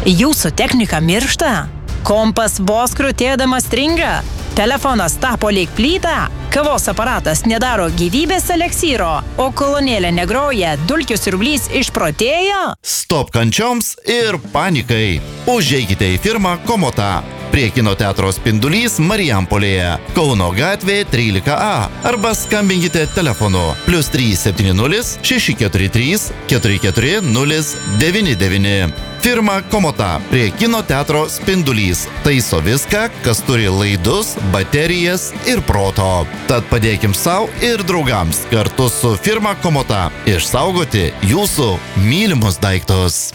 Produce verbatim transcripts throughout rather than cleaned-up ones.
Jūsų technika miršta? Kompas vos krutėdamas stringa? Telefonas tapo lyg plyta? Kavos aparatas nedaro gyvybės eleksyro? O kolonėlė negroja, dulkių siurblys išprotėjo? Stop kančioms ir panikai. Užeikite į firmą Komota. Prie kino teatro Spindulys Marijampolėje, Kauno gatvė trylika A, arba skambinkite telefonu plius trys septyni nulis šeši keturi trys keturi keturi nulis devyni devyni. Firma Komota prie kino teatro Spindulys taiso viską, kas turi laidus, baterijas ir proto. Tad padėkim savo ir draugams kartu su firma Komota išsaugoti jūsų mylimus daiktus.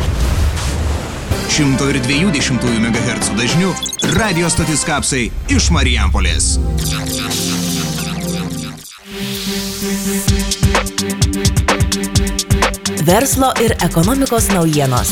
šimto dviejų dešimtųjų megahercų dažnių radio stotis Kapsai iš Marijampolės. Verslo ir ekonomikos naujienos.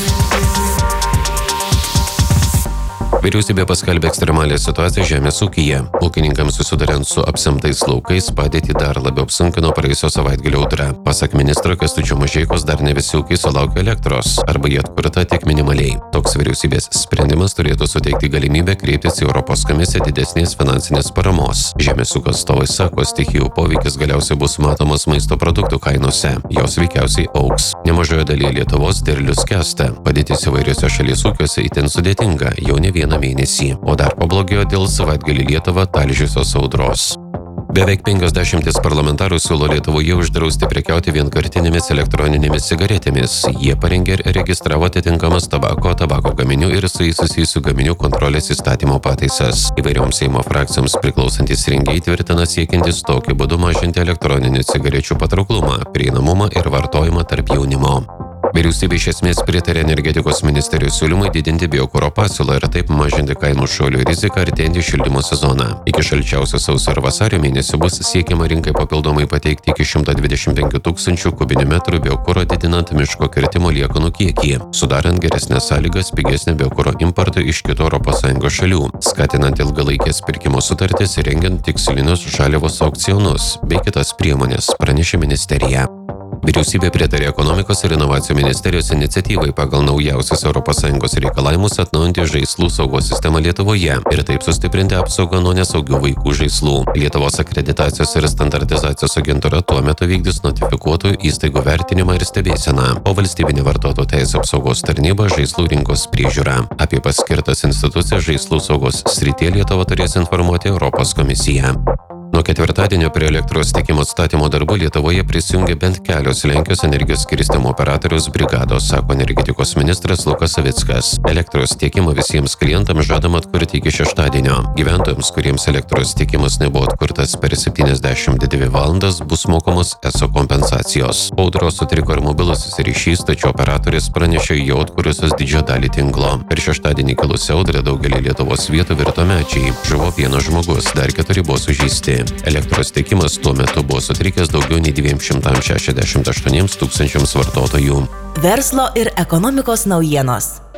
Vyriausybė paskelbė ekstremalią situaciją žemės ūkyje. Ūkininkams susiduriant su apsemtais laukais padėtį dar labiau apsunkino praėjusio savaitgalio audra. Pasak ministro Kęstučio Mažeikos, dar ne visi ūkiai sulaukia elektros arba jie atkurta tik minimaliai. Toks vyriausybės sprendimas turėtų suteikti galimybę kreiptis į Europos komisiją didesnės finansinės paramos. Žemės ūkio atstovai sako, stichijų poveikis galiausiai bus matomas maisto produktų kainose. Jos veikiausiai augs. Nemažoje dalyje Lietuvos derlius skęsta. Padėtis įvairiose šalies ūkiuose itin sudėtinga jau ne vieną mėnesį, o dar pablogėjo dėl savaitgalį Lietuvą talžiusios audros. Beveik penkiasdešimtis parlamentarų siūlo Lietuvoje uždrausti prekiauti vienkartinėmis elektroninėmis cigaretėmis. Jie parengė ir registravo atitinkamas tabako, tabako gaminių ir su jais susijusių gaminių kontrolės įstatymo pataisas. Įvairioms Seimo frakcijoms priklausantis rengėjai tvirtina siekiantis tokiu būdu mažinti elektroninių cigarečių patrauklumą, prieinamumą ir vartojimą tarp jaunimo. Vyriausybė iš esmės pritarė energetikos ministerijos siūlymui didinti biokuro pasiūlą ir taip mažinti kainų šuolių riziką artėjantį šildymo sezoną. Iki šalčiausio sausio ir vasario mėnesio bus siekiama rinkai papildomai pateikti iki šimto dvidešimt penkių tūkstančių kubinių metrų biokuro didinant miško kirtimo liekanų kiekį, sudarant geresnės sąlygas pigesnio biokuro importui iš kitų Europos Sąjungos šalių, skatinant ilgalaikės pirkimo sutartis ir rengiant tikslinius žaliavos aukcionus bei kitas priemonės, pranešė ministerija. Vyriausybė pritarė ekonomikos ir inovacijų ministerijos iniciatyvai pagal naujausius Europos Sąjungos reikalavimus atnaujinti žaislų saugos sistemą Lietuvoje ir taip sustiprinti apsaugą nuo nesaugių vaikų žaislų. Lietuvos akreditacijos ir standartizacijos agentūra tuo metu vykdys notifikuotų įstaigų vertinimą ir stebėseną, o valstybinė vartotojų teisių apsaugos tarnyba žaislų rinkos priežiūrą. Apie paskirtas institucijas žaislų saugos srityje Lietuva turės informuoti Europos komisiją. Nuo ketvirtadienio prie elektros tiekimo atstatymo darbų Lietuvoje prisijungė bent kelios Lenkijos energijos skirstymo operatoriaus brigados, sako energetikos ministras Lukas Savickas. Elektros tiekimą visiems klientams žadama atkurti iki šeštadienio. Gyventojams, kuriems elektros tiekimas nebuvo atkurtas per septyniasdešimt dvi valandas, bus mokamos eso kompensacijos. Po audros sutriko ir mobilusis ryšys, tačiau operatorės pranešė jau atkūrusios didžiąją dalį tinklo. Per šeštadienį kilusią audrą daugelį Lietuvos vietų virto medžiai. Žuvo vienas žmogus, dar keturi buvo sužeisti. Elektros tiekimas tuo metu buvo sutrikęs daugiau nei dviems šimtams šešiasdešimt aštuoniems tūkstančiams vartotojų. Verslo ir ekonomikos naujienos.